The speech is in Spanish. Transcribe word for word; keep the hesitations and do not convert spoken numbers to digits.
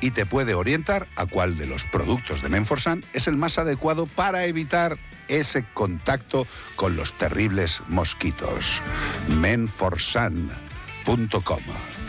y te puede orientar a cuál de los productos de Menforsan es el más adecuado para evitar ese contacto con los terribles mosquitos. menforsan punto com